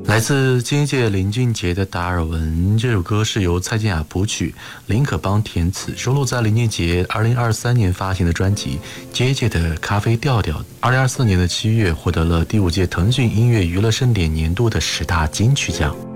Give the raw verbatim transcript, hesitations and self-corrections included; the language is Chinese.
来自金界林俊杰的《达尔文》这首歌是由蔡健雅谱曲，林可邦填词，收录在林俊杰二零二三年发行的专辑《接界的咖啡调调》。二零二四年的七月，获得了第五届腾讯音乐娱乐盛典年度的十大金曲奖。